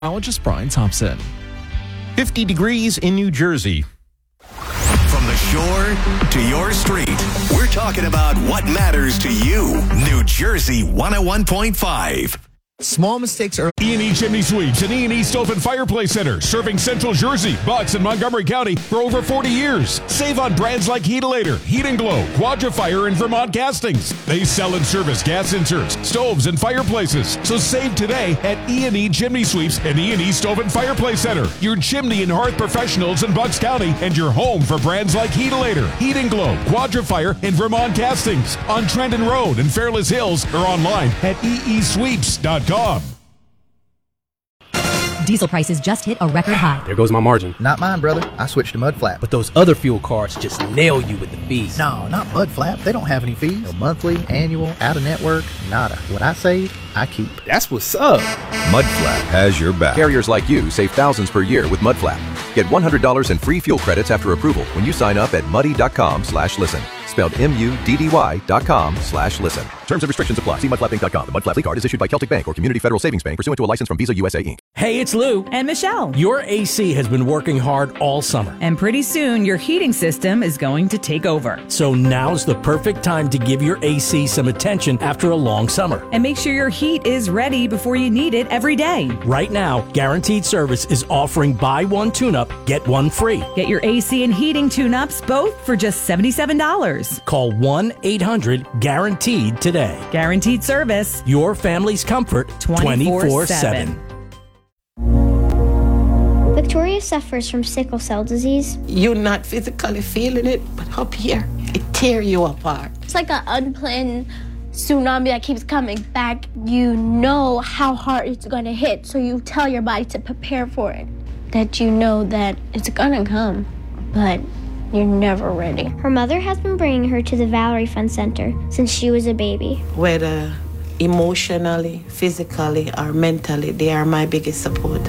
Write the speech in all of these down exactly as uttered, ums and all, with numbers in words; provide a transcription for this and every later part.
Meteorologist Brian Thompson. fifty degrees in New Jersey. From the shore to your street, we're talking about what matters to you. New Jersey one oh one point five. Small mistakes are... E and E Chimney Sweeps and E and E Stove and Fireplace Center, serving Central Jersey, Bucks, and Montgomery County for over forty years. Save on brands like Heatilator, Heat and Glow, Quadrifire, and Vermont Castings. They sell and service gas inserts, stoves, and fireplaces. So save today at E and E Chimney Sweeps and E and E Stove and Fireplace Center, your chimney and hearth professionals in Bucks County, and your home for brands like Heatilator, Heat and Glow, Quadrifire, and Vermont Castings on Trenton Road in Fairless Hills or online at e e sweeps dot com. Diesel prices just hit a record high. There goes my margin. Not mine, brother. I switched to Mudflap. But those other fuel cards just nail you with the fees. No, not Mudflap. They don't have any fees. No monthly, annual, out-of-network, nada. What I save, I keep. That's what's up. Mudflap has your back. Carriers like you save thousands per year with Mudflap. Get one hundred dollars in free fuel credits after approval when you sign up at muddy.com slash listen. Spelled M U D D Y dot com slash listen. Terms and restrictions apply. See mudflap inc dot com. The Mudflap Fleet Card is issued by Celtic Bank or Community Federal Savings Bank pursuant to a license from Visa U S A Incorporated. Hey, it's Lou. And Michelle. Your A C has been working hard all summer. And pretty soon, your heating system is going to take over. So now's the perfect time to give your A C some attention after a long summer. And make sure your heat is ready before you need it every day. Right now, Guaranteed Service is offering buy one tune-up, get one free. Get your A C and heating tune-ups both for just seventy-seven dollars. Call one eight hundred guaranteed today. Guaranteed Service. Your family's comfort twenty-four seven. Victoria suffers from sickle cell disease. You're not physically feeling it, but up here, it tears you apart. It's like an unplanned tsunami that keeps coming back. You know how hard it's going to hit, so you tell your body to prepare for it. That you know that it's going to come, but you're never ready. Her mother has been bringing her to the Valerie Fund Center since she was a baby. Whether emotionally, physically, or mentally, they are my biggest support.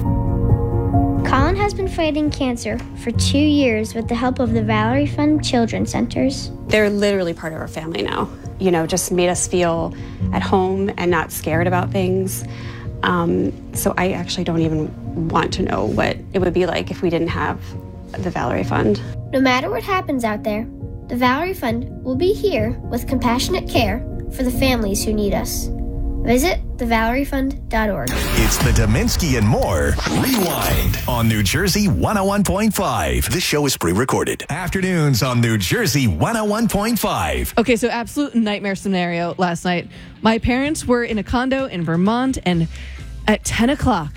Colin has been fighting cancer for two years with the help of the Valerie Fund Children's Centers. They're literally part of our family now. You know, just made us feel at home and not scared about things. Um, so I actually don't even want to know what it would be like if we didn't have the Valerie Fund. No matter what happens out there, the Valerie Fund will be here with compassionate care for the families who need us. Visit the valerie fund dot org. It's the Dominski and More Rewind on New Jersey one oh one point five. This show is pre-recorded. Afternoons on New Jersey one oh one point five. Okay, so absolute nightmare scenario last night. My parents were in a condo in Vermont, and at ten o'clock,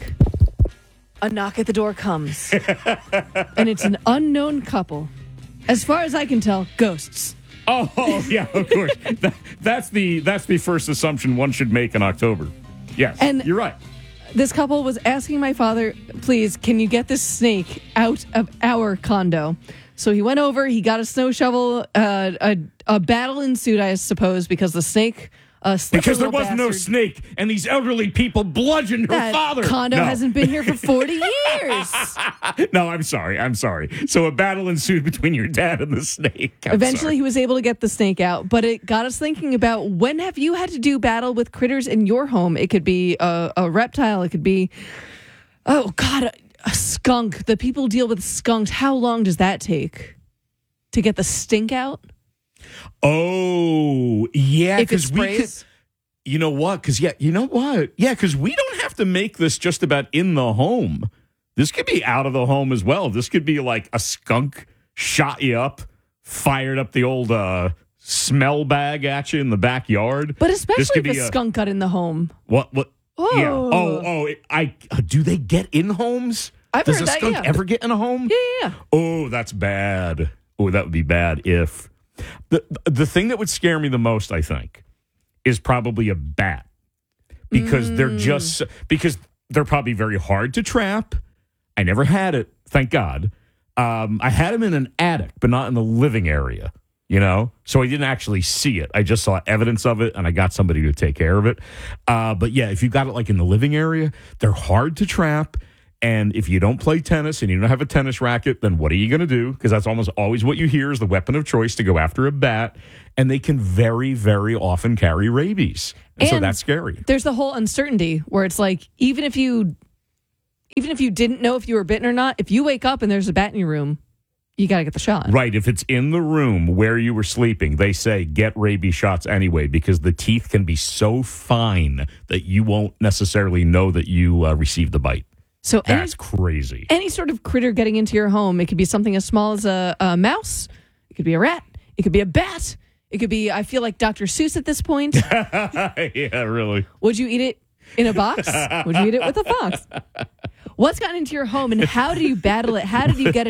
a knock at the door comes. And it's an unknown couple. As far as I can tell, ghosts. Oh, oh yeah, of course. that, that's the that's the first assumption one should make in October. Yes, and you're right. This couple was asking my father, please, can you get this snake out of our condo? So he went over, he got a snow shovel, uh, a, a battle ensued, I suppose, because the snake... Uh, because there was bastard. no snake, and these elderly people bludgeoned her that father. Condo no. hasn't been here for forty years. No, I'm sorry. I'm sorry. So a battle ensued between your dad and the snake. I'm Eventually, sorry. he was able to get the snake out, but it got us thinking about when have you had to do battle with critters in your home? It could be a, a reptile. It could be, oh, God, a, a skunk. The people deal with skunks. How long does that take to get the stink out? Oh, yeah. If it Because we could, you know what? Because, yeah, you know what? Yeah, because we don't have to make this just about in the home. This could be out of the home as well. This could be like a skunk shot you up, fired up the old uh, smell bag at you in the backyard. But especially if a, a skunk got in the home. What? What? Oh. Yeah. Oh, oh. I do they get in homes? I've Does heard a that, skunk yeah. ever get in a home? Yeah, yeah, yeah. Oh, that's bad. Oh, that would be bad if... The the thing that would scare me the most, I think, is probably a bat. Because mm. they're just... Because they're probably very hard to trap. I never had it, thank God. Um, I had them in an attic, but not in the living area, you know? So I didn't actually see it. I just saw evidence of it, and I got somebody to take care of it. Uh, but yeah, if you got it like in the living area, they're hard to trap. And if you don't play tennis and you don't have a tennis racket, then what are you going to do? Because that's almost always what you hear is the weapon of choice to go after a bat. And they can very, very often carry rabies. And, and so that's scary. There's the whole uncertainty where it's like, even if you even if you didn't know if you were bitten or not, if you wake up and there's a bat in your room, you got to get the shot. Right. If it's in the room where you were sleeping, they say get rabies shots anyway because the teeth can be so fine that you won't necessarily know that you uh, received the bite. So That's any, crazy. Any sort of critter getting into your home, it could be something as small as a, a mouse. It could be a rat. It could be a bat. It could be, I feel like Doctor Seuss at this point. Yeah, really. Would you eat it in a box? Would you eat it with a fox? What's gotten into your home and how do you battle it? How did you get it?